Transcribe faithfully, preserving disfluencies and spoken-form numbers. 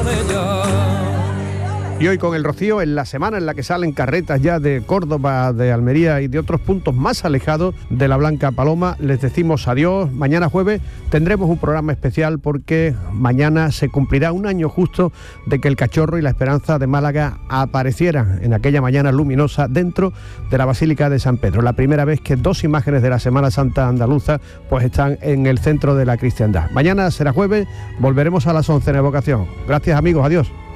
Y hoy con el rocío, en la semana en la que salen carretas ya de Córdoba, de Almería y de otros puntos más alejados de la Blanca Paloma, les decimos adiós. Mañana jueves tendremos un programa especial porque mañana se cumplirá un año justo de que el Cachorro y la Esperanza de Málaga aparecieran en aquella mañana luminosa dentro de la Basílica de San Pedro. La primera vez que dos imágenes de la Semana Santa andaluza pues están en el centro de la cristiandad. Mañana será jueves, volveremos a las once en Evocación. Gracias amigos, adiós.